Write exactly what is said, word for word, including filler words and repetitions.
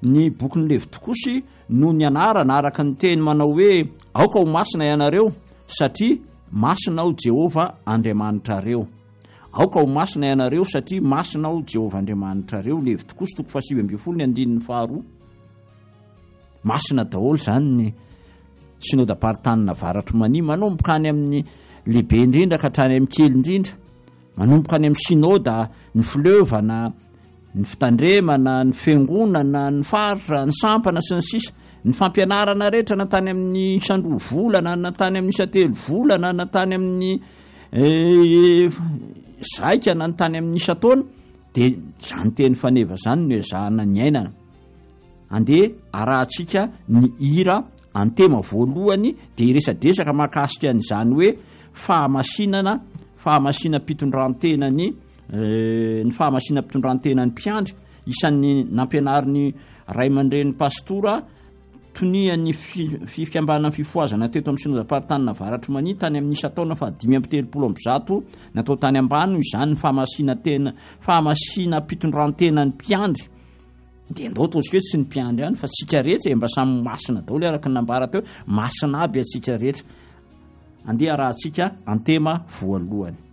ny bokyny Levitikosy no ny anarana araka ny teny manao hoe aoka ho masina ianareo satria masina ho Jehova Andriamanitra reo. Aoka ho masina ianareo satria masina ho Jehova Andriamanitra reo. Levitikosy toko fahasivy ambin'ny folo ny andininy faharoa. Masina daholo zany ny synodam-paritany Navaratra Mania manomboka any amin'ny lehibe indrindra ka hatrany amin'ny kely indrindra, manomboka any amin'ny synoda, ny fileovana, ny fitandremana, ny fiangonana, ny faritra, ny sampana sy ny sisa, ny fampianarana rehetra natany amin'ny isandroa volana, natany amin'ny isatelo volana, natany amin'ny eh, zaika, natany amin'ny isataona, dia zany teny faneva zany no ezahana ny ainana. Andeha arahantsika ny hira antema voalohany dia iresadresaka mahakasika an'izany hoe fahamasinana fahamasina mpitondrantenany ny fahamasina mpitondrantenany mpiandry, isan'ny nampianariny ray aman-dren'ny pastora tonian'ny fikambanana fifoazana teto amin'ny synodam-paritany Navaratra Mania tany amin'ny isataona fa dimy amby telopolo amby zato natao tany ambany izany ny fahamasina tena fahamasina mpitondrantenany mpiandry. Dia ndao ataontsika hoe tsy ny mpiandry ihany fa tsika rehetra mba samy masina daholo araka ny nambara teo, masina aby atsika rehetra. Andeha arahantsika antema voalohany.